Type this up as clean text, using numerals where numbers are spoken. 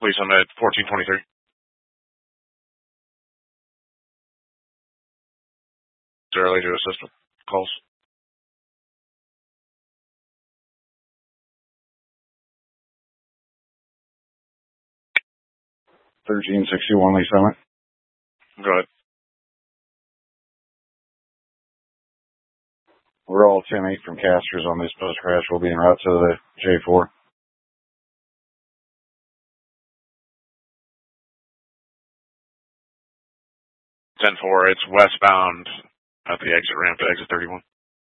Please, I'm at 1423. Early to assist with calls. $13.61 Lee Summit. Go ahead. We're all 10-8 from Casters on this post crash. We'll be en route to the J4. 10-4, it's westbound at the exit ramp to exit 31.